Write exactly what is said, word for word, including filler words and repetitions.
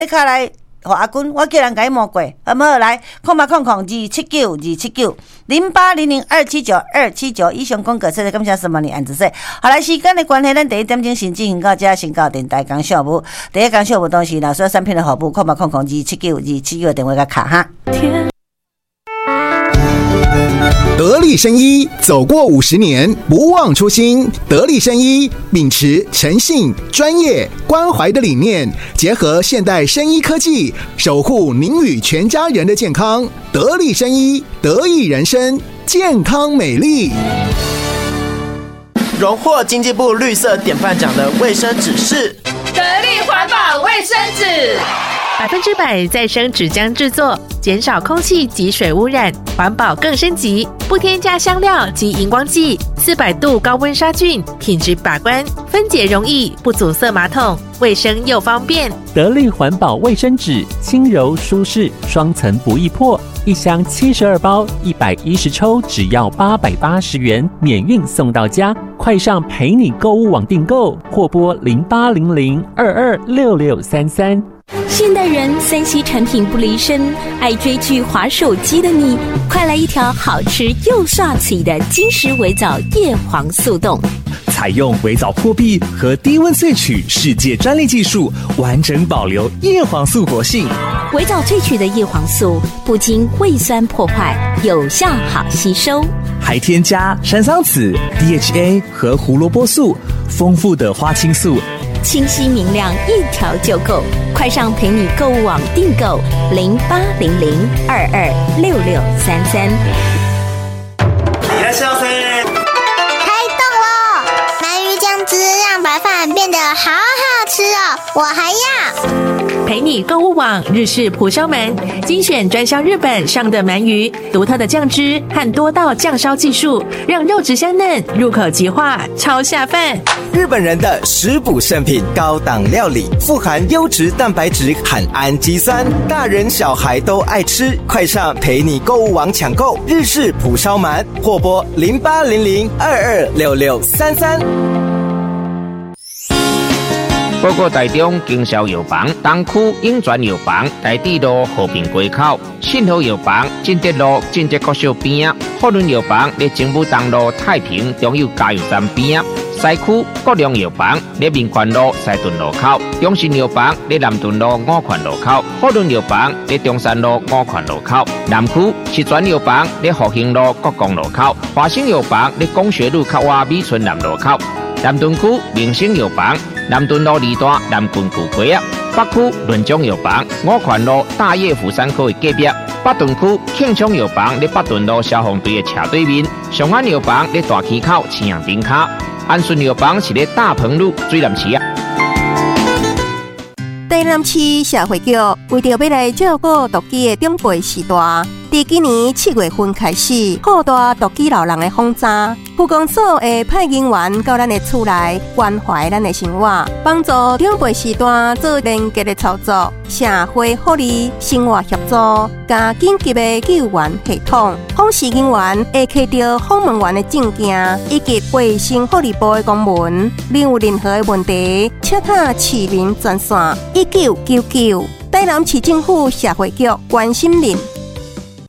你卡来。好阿君，我叫人甲伊摸过，好唔好？来，空八空空二七九二七九零八零零二七九二七九。以上讲过，谢谢感谢什么？你按子说。好来，时间的关系，咱第一点钟先进行到这，先到电台讲小务。第一讲小务东西，若所有产品的服务，空八空空二七九二七九的电话甲卡哈。 得力生医走过五十年，不忘初心。得力生医秉持诚信、专业、关怀的理念，结合现代生医科技，守护您与全家人的健康。得力生医，得益人生，健康美丽。 荣获经济部绿色典范奖的卫生纸是得力环保卫生纸。 百分之百再生纸浆制作，减少空气及水污染，环保更升级，不添加香料及荧光剂，四百度高温杀菌，品质把关，分解容易，不阻塞马桶，卫生又方便。 得力环保卫生纸，轻柔舒适，双层不易破，一箱七十二包，一百一十抽，只要八百八十元，免运送到家。快上陪你购物网订购，或拨零八零零二二六六三三。 现代人三 C 产品不离身，爱追剧滑手机的你，快来一条好吃又帅气的金石微藻叶黄素冻。 采用微藻破壁和低温萃取世界专利技术，完整保留叶黄素活性。 微藻萃取的叶黄素不经胃酸破坏，有效好吸收， 还添加山桑子、D H A 和胡萝卜素，丰富的花青素， 清晰明亮，一条就够。快上陪你购物网订购零八零零二二六六三三。 いらっしゃいませ。 开动喽！鳗鱼酱汁让白饭变得好好吃哦，我还要。 陪你购物网日式蒲烧鳗，精选专销日本上的鳗鱼，独特的酱汁和多道酱烧技术，让肉质香嫩，入口即化，超下饭。 日本人的食补圣品，高档料理，富含优质蛋白质和氨基酸，大人小孩都爱吃。快上陪你购物网抢购日式蒲烧鳗，或拨零八零零二二六六三三。 报告台中经销药房东区永泉药房台地路和平街口，信和药房进德路进德国小边啊，福伦药房在政府东路太平中油加油站边啊，西区国良药房在民权路西屯路口，中信药房在南屯路五权路口，福伦药房在中山路五权路口，南区石泉药房在复兴路国光路口，华兴药房在工学路靠外美村南路口，南屯区明星药房南屯路二段南郡古街啊，北区润中药房五权路大叶福山科的隔壁，北屯区庆昌药房在北屯路消防队的斜对面，上安药房在大溪口青阳顶卡，安顺药房是在大鹏路水南市啊。 台南市社会局为着要来照顾独居的长辈时代，自今年七月份开始扩大独居老人的访查，区公所会派人员到咱的厝内关怀咱的生活，帮助长辈时代做连结的操作，社会福利、生活协助，加紧急的救援系统。访视人员会摕到访问员的证件以及卫生福利部的公文，另有任何的问题，请打市民专线一九九九。台南市政府社会局关心您。